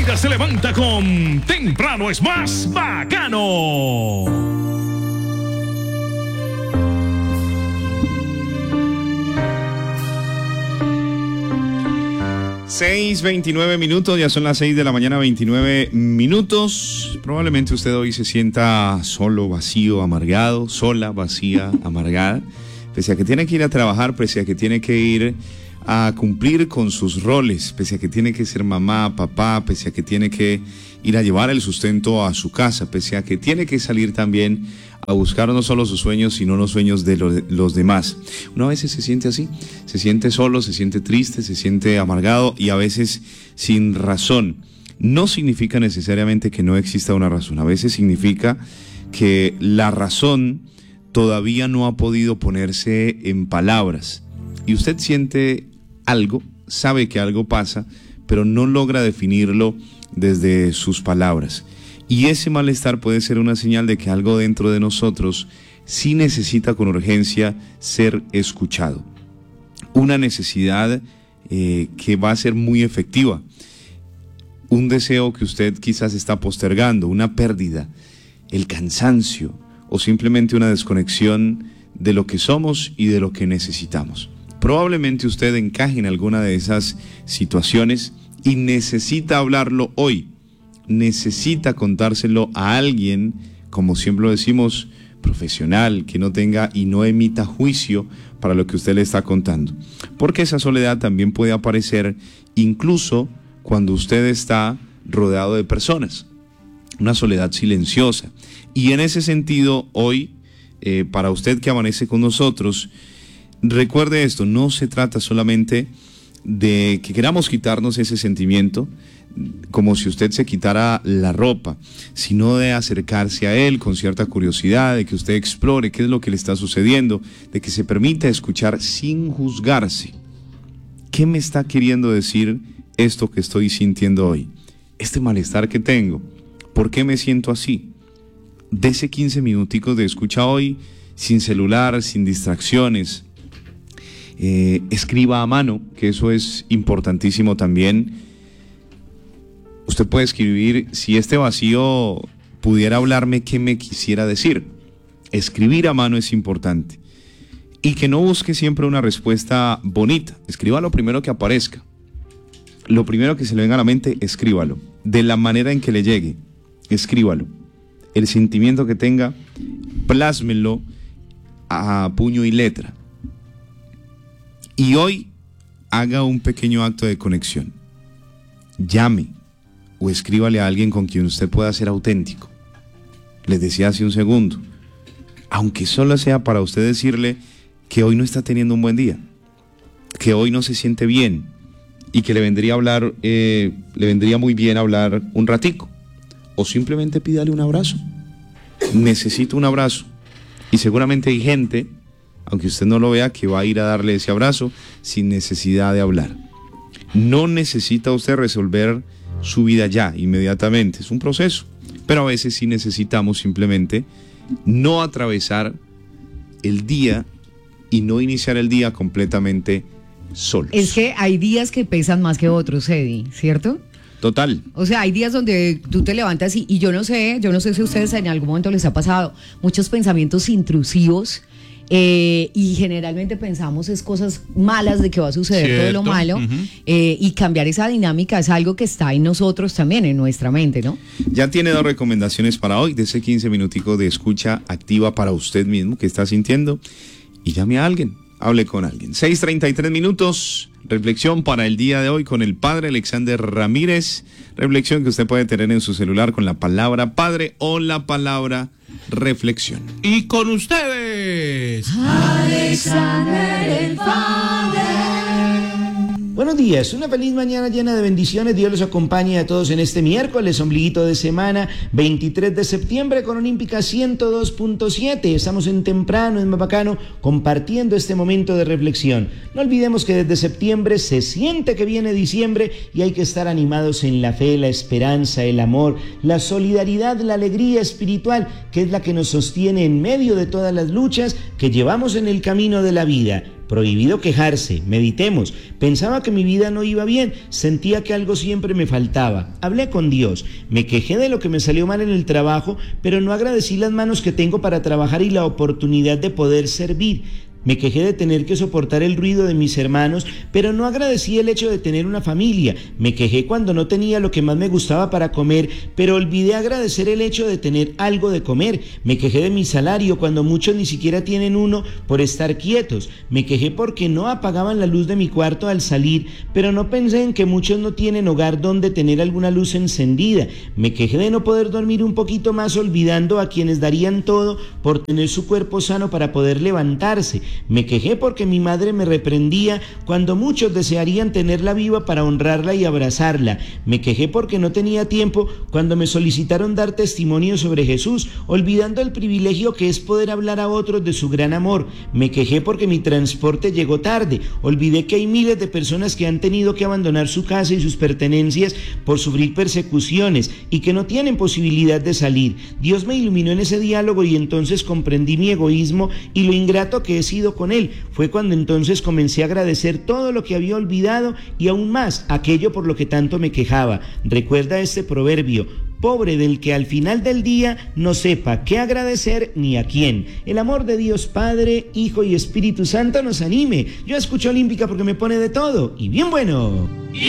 vida se levanta con Temprano es más bacano. 6:29 minutos, ya son las 6 de la mañana, 29 minutos. Probablemente usted hoy se sienta solo, vacío, amargado, sola, vacía, amargada. Pese a que tiene que ir a trabajar, pese a que tiene que ir a cumplir con sus roles, pese a que tiene que ser mamá, papá, pese a que tiene que ir a llevar el sustento a su casa, pese a que tiene que salir también a buscar no solo sus sueños, sino los sueños de los demás. Uno a veces se siente así, se siente solo, se siente triste, se siente amargado y a veces sin razón. No significa necesariamente que no exista una razón, a veces significa que la razón todavía no ha podido ponerse en palabras y usted siente algo, sabe que algo pasa, pero no logra definirlo desde sus palabras. Y ese malestar puede ser una señal de que algo dentro de nosotros sí necesita con urgencia ser escuchado. Una necesidad que va a ser muy efectiva. Un deseo que usted quizás está postergando, una pérdida, el cansancio o simplemente una desconexión de lo que somos y de lo que necesitamos. Probablemente usted encaje en alguna de esas situaciones y necesita hablarlo hoy. Necesita contárselo a alguien, como siempre lo decimos, profesional, que no tenga y no emita juicio para lo que usted le está contando. Porque esa soledad también puede aparecer incluso cuando usted está rodeado de personas. Una soledad silenciosa. Y en ese sentido, hoy, para usted que amanece con nosotros, recuerde esto, no se trata solamente de que queramos quitarnos ese sentimiento, como si usted se quitara la ropa, sino de acercarse a él con cierta curiosidad, de que usted explore qué es lo que le está sucediendo, de que se permita escuchar sin juzgarse. ¿Qué me está queriendo decir esto que estoy sintiendo hoy? Este malestar que tengo, ¿por qué me siento así? Dese 15 minuticos de escucha hoy, sin celular, sin distracciones. Escriba a mano, que eso es importantísimo también. Usted puede escribir, si este vacío pudiera hablarme, ¿qué me quisiera decir? Escribir a mano es importante. Y que no busque siempre una respuesta bonita. Escriba lo primero que aparezca. Lo primero que se le venga a la mente, escríbalo. De la manera en que le llegue, escríbalo. El sentimiento que tenga, plásmelo a puño y letra. Y hoy, haga un pequeño acto de conexión. Llame o escríbale a alguien con quien usted pueda ser auténtico. Les decía hace un segundo, aunque solo sea para usted decirle que hoy no está teniendo un buen día, que hoy no se siente bien y que le vendría muy bien hablar un ratico, o simplemente pídale un abrazo. Necesito un abrazo. Y seguramente hay gente, aunque usted no lo vea, que va a ir a darle ese abrazo sin necesidad de hablar. No necesita usted resolver su vida ya, inmediatamente, es un proceso, pero a veces sí necesitamos simplemente no atravesar el día y no iniciar el día completamente solos. Es que hay días que pesan más que otros, Eddie, ¿cierto? Total. O sea, hay días donde tú te levantas y yo no sé si a ustedes en algún momento les ha pasado muchos pensamientos intrusivos. Y generalmente pensamos es cosas malas de que va a suceder. ¿Cierto? Todo lo malo. Y cambiar esa dinámica es algo que está en nosotros también, en nuestra mente, ¿no? Ya tiene 2 recomendaciones para hoy, de ese 15 minuticos de escucha activa para usted mismo que está sintiendo, y llame a alguien, hable con alguien. 6:33 minutos, reflexión para el día de hoy con el padre Alexander Ramírez, reflexión que usted puede tener en su celular con la palabra padre o la palabra reflexión. Y con ustedes, Alexander el Padre. Buenos días, una feliz mañana llena de bendiciones. Dios los acompañe a todos en este miércoles, ombliguito de semana, 23 de septiembre con Olímpica 102.7. Estamos en Temprano, en Mapacano, compartiendo este momento de reflexión. No olvidemos que desde septiembre se siente que viene diciembre y hay que estar animados en la fe, la esperanza, el amor, la solidaridad, la alegría espiritual, que es la que nos sostiene en medio de todas las luchas que llevamos en el camino de la vida. prohibido quejarse, meditemos. Pensaba que mi vida no iba bien, sentía que algo siempre me faltaba. Hablé con Dios, me quejé de lo que me salió mal en el trabajo, pero no agradecí las manos que tengo para trabajar y la oportunidad de poder servir. Me quejé de tener que soportar el ruido de mis hermanos, pero no agradecí el hecho de tener una familia. Me quejé cuando no tenía lo que más me gustaba para comer, pero olvidé agradecer el hecho de tener algo de comer. Me quejé de mi salario cuando muchos ni siquiera tienen uno por estar quietos. Me quejé porque no apagaban la luz de mi cuarto al salir, pero no pensé en que muchos no tienen hogar donde tener alguna luz encendida. Me quejé de no poder dormir un poquito más, olvidando a quienes darían todo por tener su cuerpo sano para poder levantarse. Me quejé porque mi madre me reprendía cuando muchos desearían tenerla viva para honrarla y abrazarla. Me quejé porque no tenía tiempo cuando me solicitaron dar testimonio sobre Jesús, olvidando el privilegio que es poder hablar a otros de su gran amor. Me quejé porque mi transporte llegó tarde. Olvidé que hay miles de personas que han tenido que abandonar su casa y sus pertenencias por sufrir persecuciones y que no tienen posibilidad de salir. Dios me iluminó en ese diálogo y entonces comprendí mi egoísmo y lo ingrato que he sido con él. Fue cuando entonces comencé a agradecer todo lo que había olvidado y aún más aquello por lo que tanto me quejaba. Recuerda este proverbio: pobre del que al final del día no sepa qué agradecer ni a quién. El amor de Dios Padre, Hijo y Espíritu Santo nos anime. Yo escucho Olímpica porque me pone de todo y bien bueno.